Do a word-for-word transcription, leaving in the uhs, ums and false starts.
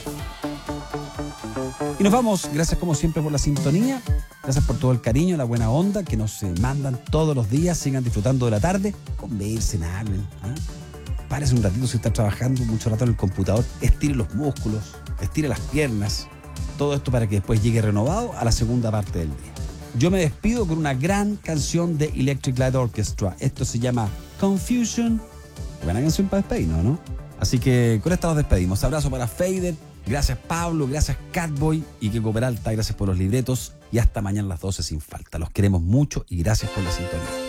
Y nos vamos, gracias como siempre por la sintonía, gracias por todo el cariño, la buena onda que nos eh, mandan todos los días. Sigan disfrutando de la tarde, conversen, hablen, ¿eh? Párese un ratito si está trabajando mucho rato en el computador, estire los músculos, estire las piernas, todo esto para que después llegue renovado a la segunda parte del día. Yo me despido con una gran canción de Electric Light Orchestra. Esto se llama Confusion. Buena canción para despedirnos, ¿no? Así que con esta nos despedimos. Abrazo para Fader. Gracias Pablo, gracias Catboy y Kiko Peralta. Gracias por los libretos. Y hasta mañana a las doce sin falta. Los queremos mucho y gracias por la sintonía.